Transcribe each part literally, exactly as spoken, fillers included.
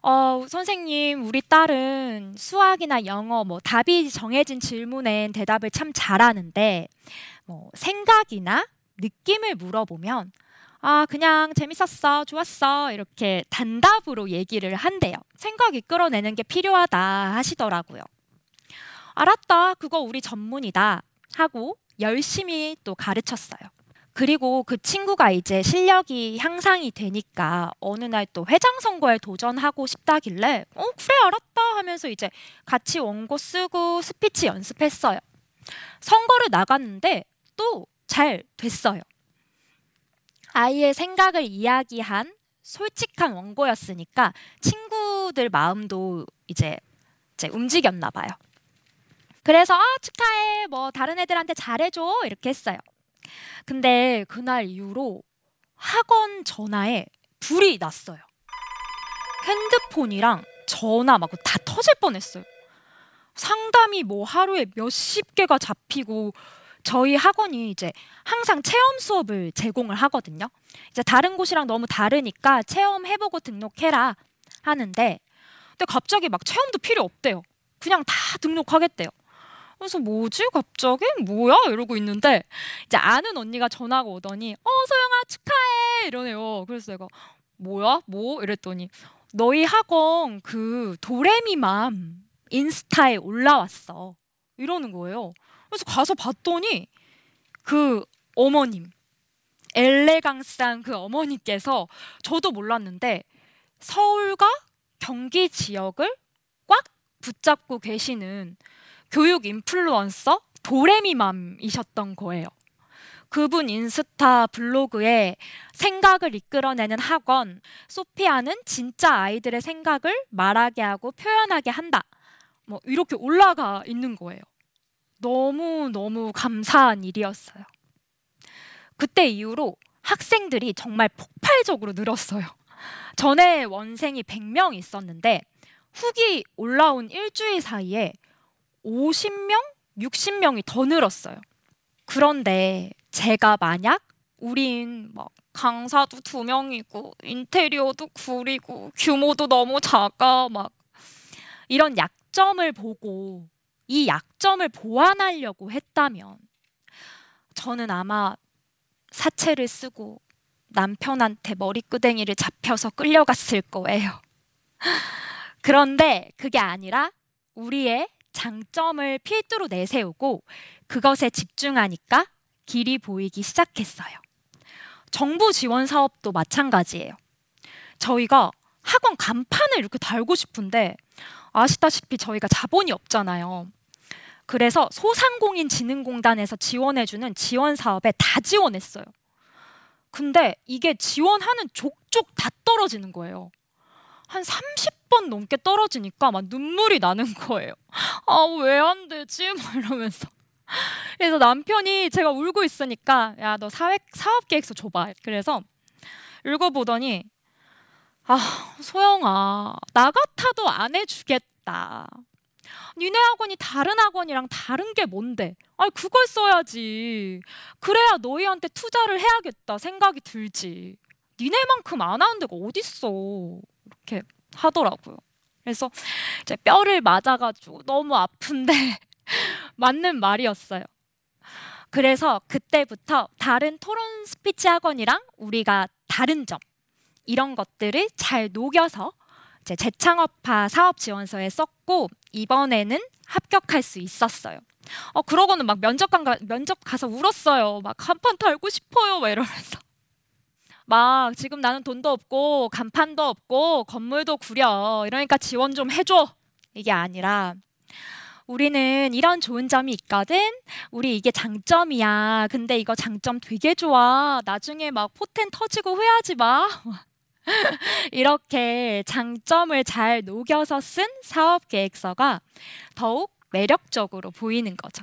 어, 선생님, 우리 딸은 수학이나 영어, 뭐, 답이 정해진 질문엔 대답을 참 잘하는데, 뭐, 생각이나 느낌을 물어보면, 아, 그냥 재밌었어, 좋았어, 이렇게 단답으로 얘기를 한대요. 생각 이끌어내는 게 필요하다 하시더라고요. 알았다, 그거 우리 전문이다 하고 열심히 또 가르쳤어요. 그리고 그 친구가 이제 실력이 향상이 되니까 어느 날 또 회장 선거에 도전하고 싶다길래 어, 그래, 알았다 하면서 이제 같이 원고 쓰고 스피치 연습했어요. 선거를 나갔는데 또 잘 됐어요. 아이의 생각을 이야기한 솔직한 원고였으니까 친구들 마음도 이제, 이제 움직였나 봐요. 그래서 아, 축하해, 뭐 다른 애들한테 잘해줘 이렇게 했어요. 근데 그날 이후로 학원 전화에 불이 났어요. 핸드폰이랑 전화 막 다 터질 뻔했어요. 상담이 뭐 하루에 몇십 개가 잡히고, 저희 학원이 이제 항상 체험 수업을 제공을 하거든요. 이제 다른 곳이랑 너무 다르니까 체험해보고 등록해라 하는데, 근데 갑자기 막 체험도 필요 없대요. 그냥 다 등록하겠대요. 그래서 뭐지? 갑자기? 뭐야? 이러고 있는데 이제 아는 언니가 전화가 오더니 어, 소영아 축하해 이러네요. 그래서 내가 뭐야? 뭐? 이랬더니 너희 학원 그 도레미맘 인스타에 올라왔어 이러는 거예요. 그래서 가서 봤더니 그 어머님, 엘레강스한 그 어머니께서, 저도 몰랐는데 서울과 경기 지역을 꽉 붙잡고 계시는 교육 인플루언서 도레미맘이셨던 거예요. 그분 인스타 블로그에 생각을 이끌어내는 학원, 소피아는 진짜 아이들의 생각을 말하게 하고 표현하게 한다, 뭐 이렇게 올라가 있는 거예요. 너무너무 감사한 일이었어요. 그때 이후로 학생들이 정말 폭발적으로 늘었어요. 전에 원생이 백 명 있었는데 후기 올라온 일주일 사이에 오십 명, 육십 명이 더 늘었어요. 그런데 제가 만약 우린 막 강사도 두 명이고 인테리어도 구리고 규모도 너무 작아 막 이런 약점을 보고 이 약점을 보완하려고 했다면 저는 아마 사채를 쓰고 남편한테 머리끄댕이를 잡혀서 끌려갔을 거예요. 그런데 그게 아니라 우리의 장점을 필두로 내세우고 그것에 집중하니까 길이 보이기 시작했어요. 정부 지원 사업도 마찬가지예요. 저희가 학원 간판을 이렇게 달고 싶은데 아시다시피 저희가 자본이 없잖아요. 그래서 소상공인진흥공단에서 지원해주는 지원 사업에 다 지원했어요. 근데 이게 지원하는 족족 다 떨어지는 거예요. 한 삼십 번 넘게 떨어지니까 막 눈물이 나는 거예요. 아, 왜 안 되지? 막 이러면서. 그래서 남편이, 제가 울고 있으니까 야, 너 사회, 사업계획서 줘봐. 그래서 읽어보더니 아, 소영아, 나 같아도 안 해주겠다. 니네 학원이 다른 학원이랑 다른 게 뭔데? 아니, 그걸 써야지. 그래야 너희한테 투자를 해야겠다 생각이 들지. 니네만큼 안 하는 데가 어딨어. 이렇게 하더라고요. 그래서 이제 뼈를 맞아가지고 너무 아픈데 맞는 말이었어요. 그래서 그때부터 다른 토론 스피치 학원이랑 우리가 다른 점, 이런 것들을 잘 녹여서 이제 재창업화 사업 지원서에 썼고 이번에는 합격할 수 있었어요. 어, 그러고는 막 면접 가, 면접 가서 울었어요. 막 간판 달고 싶어요, 막 이러면서. 막 지금 나는 돈도 없고 간판도 없고 건물도 구려. 이러니까 지원 좀 해줘. 이게 아니라 우리는 이런 좋은 점이 있거든. 우리 이게 장점이야. 근데 이거 장점 되게 좋아. 나중에 막 포텐 터지고 후회하지 마. 이렇게 장점을 잘 녹여서 쓴 사업 계획서가 더욱 매력적으로 보이는 거죠.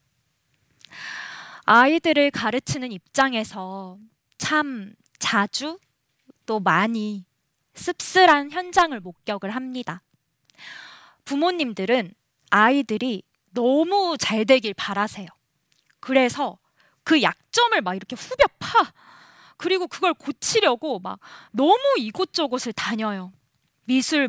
아이들을 가르치는 입장에서 참 자주 또 많이 씁쓸한 현장을 목격을 합니다. 부모님들은 아이들이 너무 잘 되길 바라세요. 그래서 그 약점을 막 이렇게 후벼 파. 그리고 그걸 고치려고 막 너무 이곳저곳을 다녀요. 미술